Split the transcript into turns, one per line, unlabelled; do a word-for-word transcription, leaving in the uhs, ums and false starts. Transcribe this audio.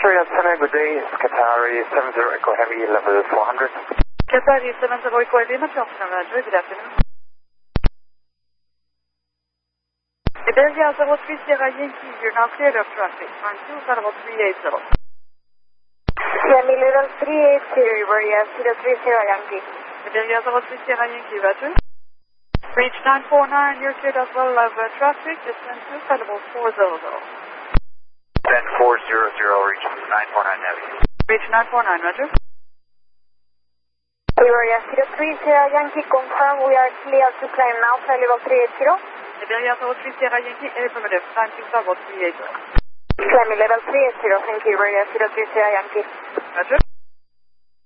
Victoria Center, good day. Qatari seven zero Echo Heavy, level four hundred.
Qatari seven zero Echo Heavy, Matchoption Roger, good afternoon. Iberia zero three Sierra Yankee, you're now cleared of traffic. On two level three eight zero.
Miami level three eight zero, Iberia zero three Sierra Yankee.
Iberia zero three Sierra Yankee, Roger. Reach nine four nine, you're cleared as well of uh, traffic, descend two level four zero zero.
ten four zero zero, reach nine four nine Heavy.
Reach nine four nine, Roger.
Iberia zero three Sierra Yankee, confirm we are clear to climb now, flight level three eight zero.
Iberia zero three Sierra Yankee, affirmative, time two level three eight zero.
Climbing level three eight zero, thank you, Iberia zero three Sierra Yankee.
Roger.